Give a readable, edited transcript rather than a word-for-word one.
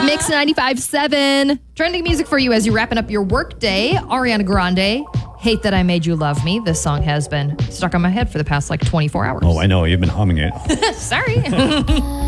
Mix 95.7. Trending music for you as you're wrapping up your workday. Ariana Grande, Hate That I Made You Love Me. This song has been stuck on my head for the past 24 hours. Oh, I know. You've been humming it. Sorry.